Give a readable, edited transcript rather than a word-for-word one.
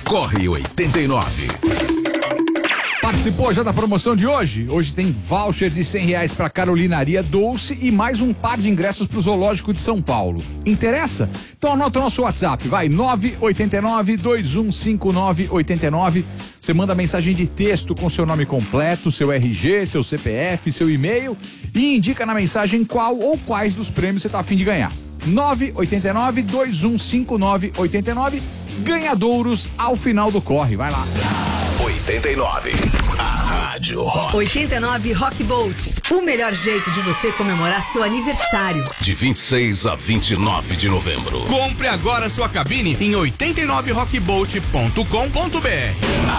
Corre 89. Participou já da promoção de hoje? Hoje tem voucher de R$100 para Carolinaria Doce e mais um par de ingressos para o Zoológico de São Paulo. Interessa? Então anota o nosso WhatsApp, vai 989-2159-89. Você manda mensagem de texto com seu nome completo, seu RG, seu CPF, seu e-mail e indica na mensagem qual ou quais dos prêmios você está a fim de ganhar. 989-2159-89. Ganhadouros ao final do corre, vai lá. 89. A Rádio Rock. 89 Rock Bolt. O melhor jeito de você comemorar seu aniversário. De 26 a 29 de novembro. Compre agora sua cabine em 89rockbolt.com.br.